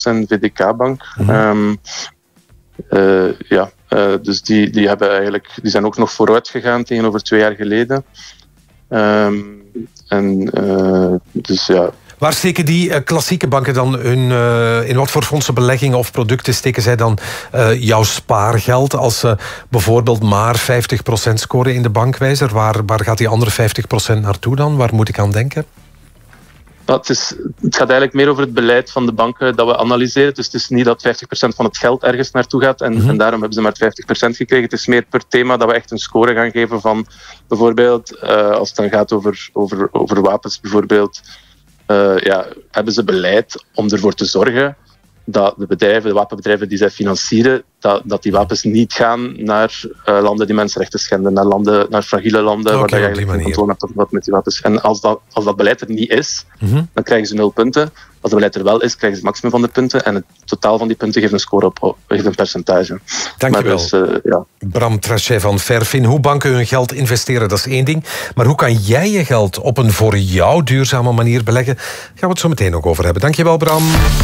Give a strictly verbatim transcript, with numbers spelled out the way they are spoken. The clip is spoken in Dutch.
en V D K-bank. Mm-hmm. Um, uh, ja, uh, dus die, die, hebben eigenlijk, die zijn ook nog vooruit gegaan tegenover twee jaar geleden. Um, en uh, dus ja... Waar steken die uh, klassieke banken dan hun... Uh, in wat voor fondsen, beleggingen of producten steken zij dan uh, jouw spaargeld? Als ze bijvoorbeeld maar vijftig procent scoren in de bankwijzer, waar, waar gaat die andere vijftig procent naartoe dan? Waar moet ik aan denken? Het, is, het gaat eigenlijk meer over het beleid van de banken dat we analyseren. Dus het is niet dat vijftig procent van het geld ergens naartoe gaat en, mm-hmm. en daarom hebben ze maar vijftig procent gekregen. Het is meer per thema dat we echt een score gaan geven van bijvoorbeeld, uh, als het dan gaat over, over, over wapens bijvoorbeeld, uh, ja, hebben ze beleid om ervoor te zorgen dat de bedrijven, de wapenbedrijven die zij financieren, dat, dat die wapens niet gaan naar uh, landen die mensenrechten schenden, naar, landen, naar fragiele landen, okay, waar je eigenlijk geen controle hebt op wat met die wapens. En als dat, als dat beleid er niet is, mm-hmm. dan krijgen ze nul punten. Als het beleid er wel is, krijgen ze het maximum van de punten. En het totaal van die punten geeft een score op, geeft een percentage. Dank je wel. Dus, uh, ja. Bram Trachet van Fairfin. Hoe banken hun geld investeren, dat is één ding. Maar hoe kan jij je geld op een voor jou duurzame manier beleggen? Gaan we het zo meteen ook over hebben. Dank je wel, Bram.